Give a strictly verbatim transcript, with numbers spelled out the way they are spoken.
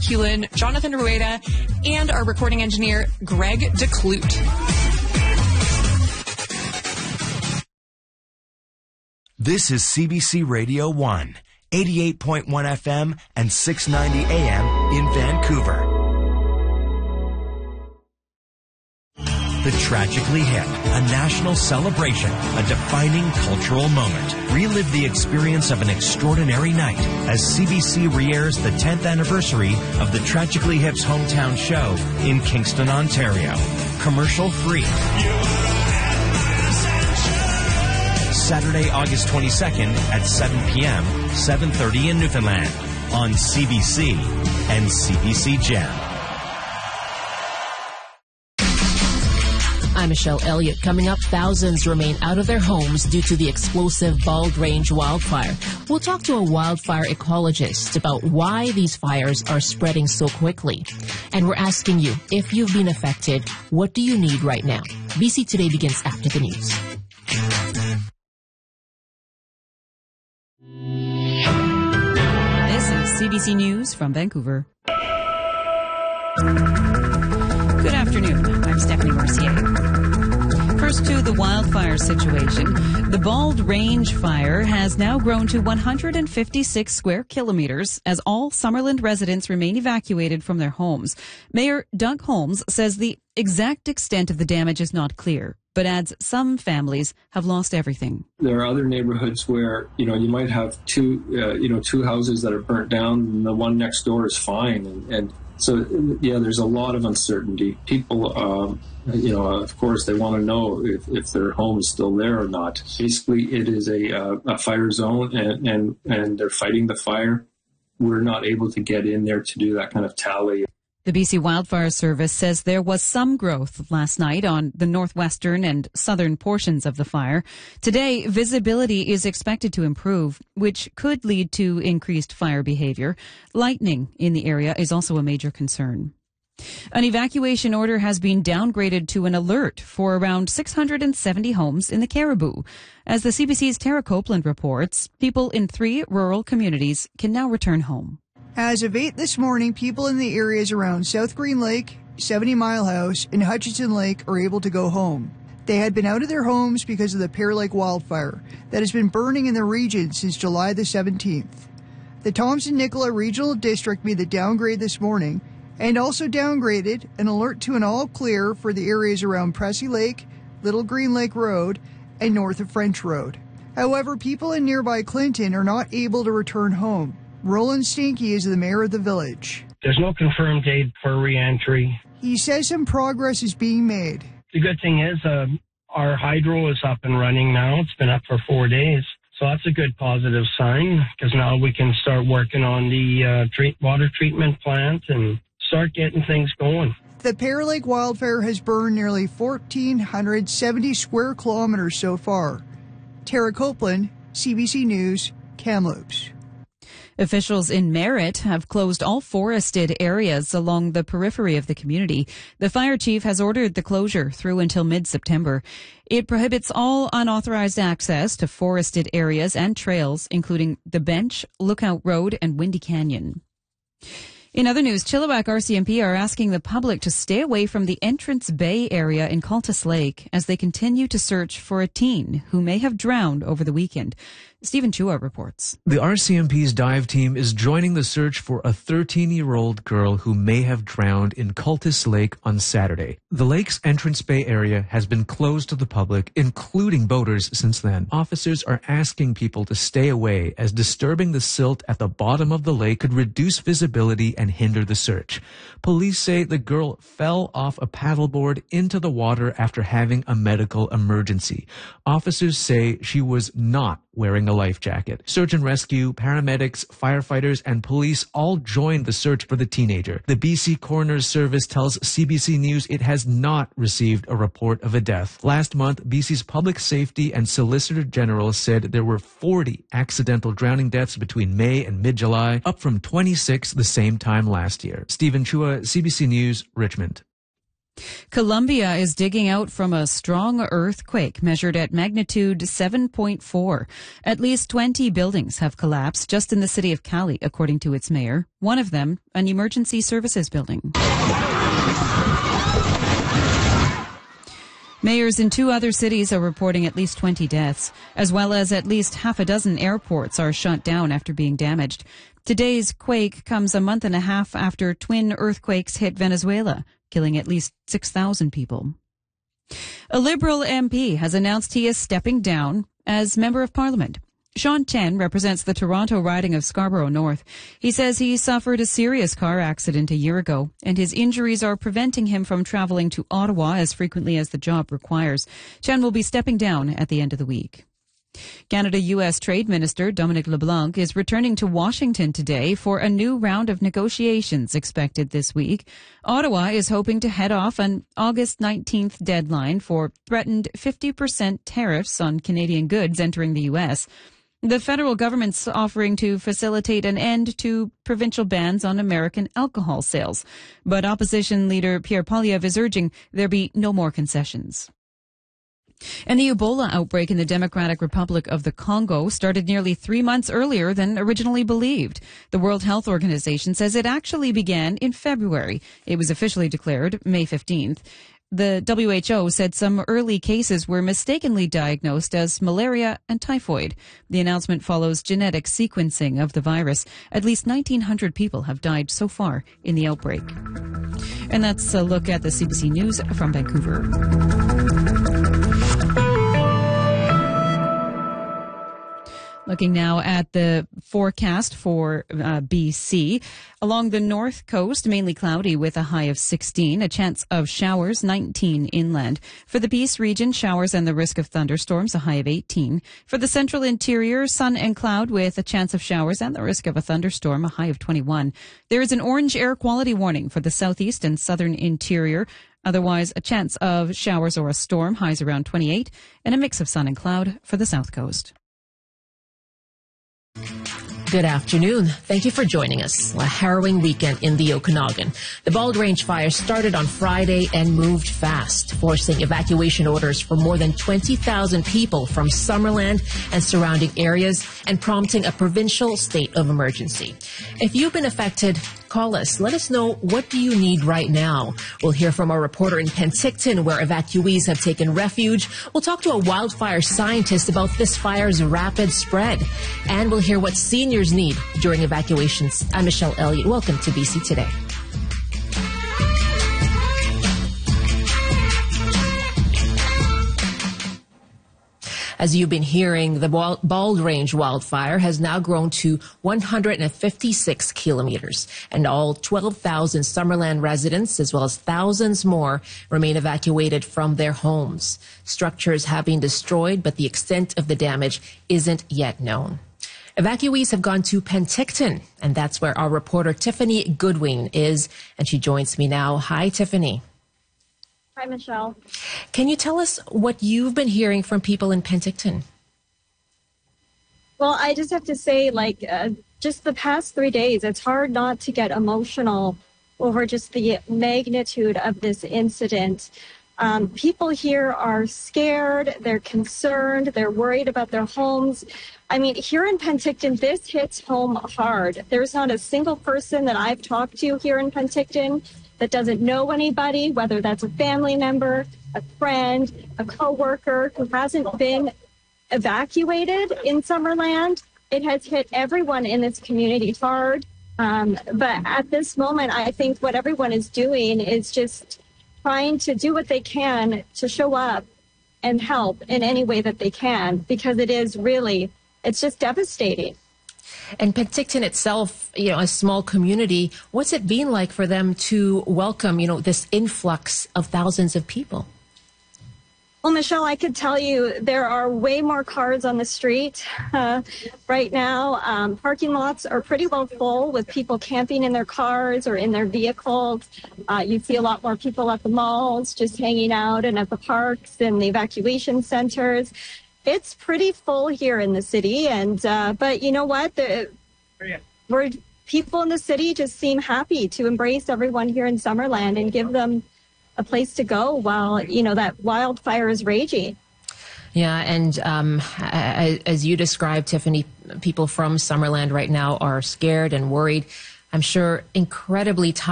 Culin, Jonathan Rueda, and our recording engineer, Greg DeClute. This is C B C Radio one, eighty-eight point one F M and six ninety A M in Vancouver. The Tragically Hip, a national celebration, a defining cultural moment. Relive the experience of an extraordinary night as C B C re-airs the tenth anniversary of the Tragically Hip's hometown show in Kingston, Ontario. Commercial free. Saturday, August twenty-second at seven p.m., seven thirty in Newfoundland on C B C and C B C Gem. I'm Michelle Elliott. Coming up, thousands remain out of their homes due to the explosive Bald Range wildfire. We'll talk to a wildfire ecologist about why these fires are spreading so quickly. And we're asking you, if you've been affected, what do you need right now? B C Today begins after the news. This is C B C News from Vancouver. Good afternoon. I'm Stephanie Mercier. First to the wildfire situation. The Bald Range fire has now grown to one hundred fifty-six square kilometers as all Summerland residents remain evacuated from their homes. Mayor Doug Holmes says the exact extent of the damage is not clear, but adds some families have lost everything. There are other neighborhoods where, you know, you might have two, uh, you know, two houses that are burnt down and the one next door is fine. And, and so, yeah, there's a lot of uncertainty. People, um, you know, of course, they want to know if, if their home is still there or not. Basically, it is a, uh, a fire zone and, and, and they're fighting the fire. We're not able to get in there to do that kind of tally. The B C Wildfire Service says there was some growth last night on the northwestern and southern portions of the fire. Today, visibility is expected to improve, which could lead to increased fire behavior. Lightning in the area is also a major concern. An evacuation order has been downgraded to an alert for around six hundred seventy homes in the Cariboo. As the C B C's Tara Copeland reports, people in three rural communities can now return home. As of eight this morning, people in the areas around South Green Lake, seventy Mile House, and Hutchinson Lake are able to go home. They had been out of their homes because of the Pear Lake wildfire that has been burning in the region since July the seventeenth. The Thompson-Nicola Regional District made the downgrade this morning and also downgraded an alert to an all clear for the areas around Pressy Lake, Little Green Lake Road, and north of French Road. However, people in nearby Clinton are not able to return home. Roland Stinky is the mayor of the village. There's no confirmed date for re-entry. He says some progress is being made. The good thing is uh, our hydro is up and running now. It's been up for four days. So that's a good positive sign because now we can start working on the uh, treat, water treatment plant and start getting things going. The Pear Lake wildfire has burned nearly one thousand four hundred seventy square kilometers so far. Tara Copeland, C B C News, Kamloops. Officials in Merritt have closed all forested areas along the periphery of the community. The fire chief has ordered the closure through until mid-September. It prohibits all unauthorized access to forested areas and trails, including the Bench, Lookout Road, and Windy Canyon. In other news, Chilliwack R C M P are asking the public to stay away from the Entrance Bay area in Cultus Lake as they continue to search for a teen who may have drowned over the weekend. Stephen Chua reports. The R C M P's dive team is joining the search for a thirteen-year-old girl who may have drowned in Cultus Lake on Saturday. The lake's Entrance Bay area has been closed to the public, including boaters, since then. Officers are asking people to stay away as disturbing the silt at the bottom of the lake could reduce visibility and hinder the search. Police say the girl fell off a paddleboard into the water after having a medical emergency. Officers say she was not wearing a life jacket. Search and rescue, paramedics, firefighters, and police all joined the search for the teenager. The B C Coroner's Service tells C B C News it has not received a report of a death. Last month, B C's Public Safety and Solicitor General said there were forty accidental drowning deaths between May and mid-July, up from twenty-six the same time last year. Stephen Chua, C B C News, Richmond. Colombia is digging out from a strong earthquake measured at magnitude seven point four. At least twenty buildings have collapsed just in the city of Cali, according to its mayor. One of them, an emergency services building. Mayors in two other cities are reporting at least twenty deaths, as well as at least half a dozen airports are shut down after being damaged. Today's quake comes a month and a half after twin earthquakes hit Venezuela, killing at least six thousand people. A Liberal M P has announced he is stepping down as Member of Parliament. Sean Chen represents the Toronto riding of Scarborough North. He says he suffered a serious car accident a year ago, and his injuries are preventing him from traveling to Ottawa as frequently as the job requires. Chen will be stepping down at the end of the week. Canada-U S Trade Minister Dominic LeBlanc is returning to Washington today for a new round of negotiations expected this week. Ottawa is hoping to head off an August nineteenth deadline for threatened fifty percent tariffs on Canadian goods entering the U S. The federal government's offering to facilitate an end to provincial bans on American alcohol sales. But opposition leader Pierre Poilievre is urging there be no more concessions. And the Ebola outbreak in the Democratic Republic of the Congo started nearly three months earlier than originally believed. The World Health Organization says it actually began in February. It was officially declared May fifteenth. The W H O said some early cases were mistakenly diagnosed as malaria and typhoid. The announcement follows genetic sequencing of the virus. At least nineteen hundred people have died so far in the outbreak. And that's a look at the C B C News from Vancouver. Looking now at the forecast for uh, B C. Along the north coast, mainly cloudy with a high of sixteen, a chance of showers, nineteen inland. For the Peace region, showers and the risk of thunderstorms, a high of eighteen. For the central interior, sun and cloud with a chance of showers and the risk of a thunderstorm, a high of twenty-one. There is an orange air quality warning for the southeast and southern interior. Otherwise, a chance of showers or a storm, highs around twenty-eight, and a mix of sun and cloud for the south coast. Good afternoon. Thank you for joining us. A harrowing weekend in the Okanagan. The Bald Range fire started on Friday and moved fast, forcing evacuation orders for more than twenty thousand people from Summerland and surrounding areas and prompting a provincial state of emergency. If you've been affected, call us. Let us know, what do you need right now? We'll hear from our reporter in Penticton, where evacuees have taken refuge. We'll talk to a wildfire scientist about this fire's rapid spread. And we'll hear what seniors need during evacuations. I'm Michelle Elliott. Welcome to B C Today. As you've been hearing, the Bald Range wildfire has now grown to one hundred fifty-six kilometers, and all twelve thousand Summerland residents, as well as thousands more, remain evacuated from their homes. Structures have been destroyed, but the extent of the damage isn't yet known. Evacuees have gone to Penticton, and that's where our reporter Tiffany Goodwin is, and she joins me now. Hi, Tiffany. Hi, Michelle. Can you tell us what you've been hearing from people in Penticton? Well, I just have to say, like, uh, just the past three days, it's hard not to get emotional over just the magnitude of this incident. Um, people here are scared, they're concerned, they're worried about their homes. I mean, here in Penticton, this hits home hard. There's not a single person that I've talked to here in Penticton that doesn't know anybody, whether that's a family member, a friend, a coworker who hasn't been evacuated in Summerland. It has hit everyone in this community hard. Um, but at this moment, I think what everyone is doing is just trying to do what they can to show up and help in any way that they can, because it is really, it's just devastating. And Penticton itself, you know, a small community, what's it been like for them to welcome, you know, this influx of thousands of people? Well, Michelle, I could tell you there are way more cars on the street uh, right now. Um, parking lots are pretty well full with people camping in their cars or in their vehicles. Uh, you see a lot more people at the malls just hanging out, and at the parks and the evacuation centers. It's pretty full here in the city, and uh, but you know what? The, we're, people in the city just seem happy to embrace everyone here in Summerland and give them a place to go while, you know, that wildfire is raging. Yeah, and um, as you described, Tiffany, people from Summerland right now are scared and worried. I'm sure incredibly tired.